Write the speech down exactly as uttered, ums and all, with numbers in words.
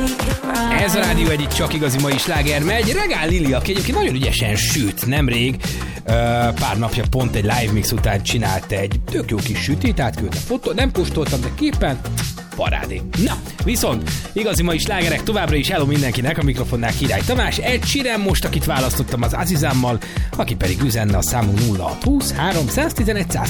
Ez a Rádió egy csak igazi mai sláger megy. Regál Lili, aki egyébként nagyon ügyesen süt, nemrég pár napja pont egy live mix után csinált egy tök jó kis sütét, átküldte fotó, nem postoltam, de képen parádé. Na, viszont igazi mai slágerek továbbra is hello mindenkinek, a mikrofonnál Király Tamás, egy Sheeran most, akit választottam az Azizámmal, aki pedig üzenne a számunk nulla hat húsz három egy egy egy